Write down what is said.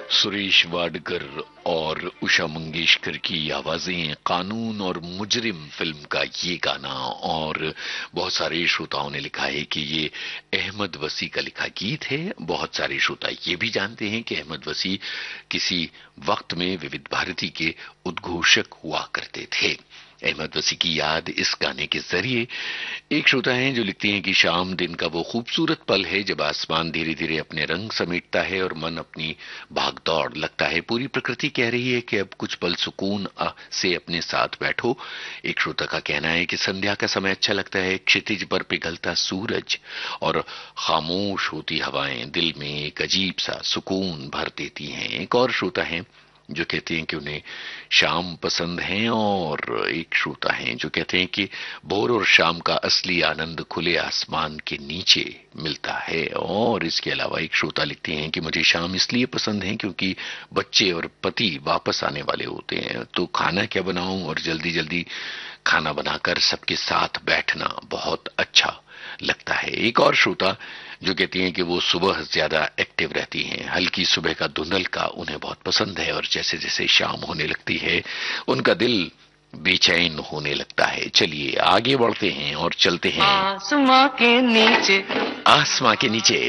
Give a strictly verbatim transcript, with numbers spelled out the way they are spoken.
सुरेश वाडकर और उषा मंगेशकर की आवाजें, कानून और मुजरिम फिल्म का ये गाना। और बहुत सारे श्रोताओं ने लिखा है कि ये अहमद वसी का लिखा गीत है। बहुत सारे श्रोता ये भी जानते हैं कि अहमद वसी किसी वक्त में विविध भारती के उद्घोषक हुआ करते थे। अहमद वसी की याद इस गाने के जरिए। एक श्रोता हैं जो लिखते हैं कि शाम दिन का वो खूबसूरत पल है जब आसमान धीरे धीरे अपने रंग समेटता है और मन अपनी भागदौड़ लगता है। पूरी प्रकृति कह रही है कि अब कुछ पल सुकून से अपने साथ बैठो। एक श्रोता का कहना है कि संध्या का समय अच्छा लगता है, क्षितिज पर पिघलता सूरज और खामोश होती हवाएं दिल में एक अजीब सा सुकून भर देती हैं। एक और श्रोता है जो कहते हैं कि उन्हें शाम पसंद है, और एक श्रोता हैं जो कहते हैं कि भोर और शाम का असली आनंद खुले आसमान के नीचे मिलता है। और इसके अलावा एक श्रोता लिखते हैं कि मुझे शाम इसलिए पसंद है क्योंकि बच्चे और पति वापस आने वाले होते हैं, तो खाना क्या बनाऊं और जल्दी जल्दी खाना बनाकर सबके साथ बैठना बहुत अच्छा लगता है। एक और श्रोता जो कहती हैं कि वो सुबह ज्यादा एक्टिव रहती हैं, हल्की सुबह का धुंधल का उन्हें बहुत पसंद है, और जैसे जैसे शाम होने लगती है उनका दिल बेचैन होने लगता है। चलिए आगे बढ़ते हैं और चलते हैं आसमां के नीचे, आसमां के नीचे।